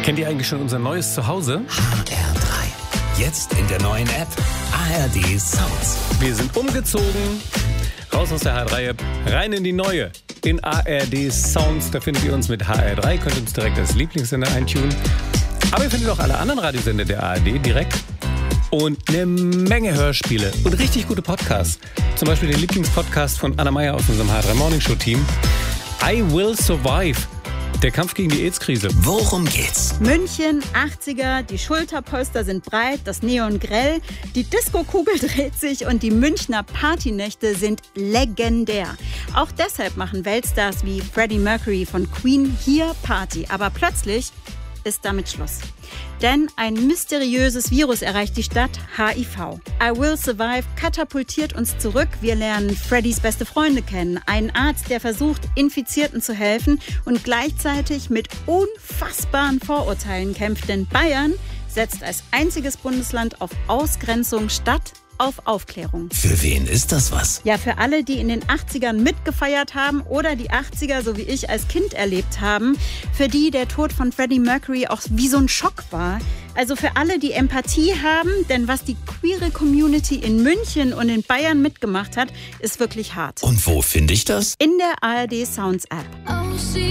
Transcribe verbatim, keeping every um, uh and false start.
Kennt ihr eigentlich schon unser neues Zuhause? H R drei. Jetzt in der neuen App A R D Sounds. Wir sind umgezogen. Raus aus der H R drei App, rein in die neue. In A R D Sounds, da findet ihr uns mit H R drei. Könnt uns direkt als Lieblingssender eintunen. Aber ihr findet auch alle anderen Radiosender der A R D direkt. Und eine Menge Hörspiele und richtig gute Podcasts. Zum Beispiel den Lieblingspodcast von Anna Meyer aus unserem H R drei Morning Show Team. I Will Survive. Der Kampf gegen die AIDS-Krise. Worum geht's? München, achtziger, die Schulterpolster sind breit, das Neon grell, die Disco-Kugel dreht sich und die Münchner Partynächte sind legendär. Auch deshalb machen Weltstars wie Freddie Mercury von Queen hier Party. Aber plötzlich ist damit Schluss. Denn ein mysteriöses Virus erreicht die Stadt, H I V. I Will Survive katapultiert uns zurück. Wir lernen Freddys beste Freunde kennen. Einen Arzt, der versucht, Infizierten zu helfen und gleichzeitig mit unfassbaren Vorurteilen kämpft. Denn Bayern setzt als einziges Bundesland auf Ausgrenzung statt auf Aufklärung. Für wen ist das was? Ja, für alle, die in den achtzigern mitgefeiert haben oder die achtziger, so wie ich, als Kind erlebt haben. Für die der Tod von Freddie Mercury auch wie so ein Schock war. Also für alle, die Empathie haben, denn was die queere Community in München und in Bayern mitgemacht hat, ist wirklich hart. Und wo finde ich das? In der A R D Sounds App.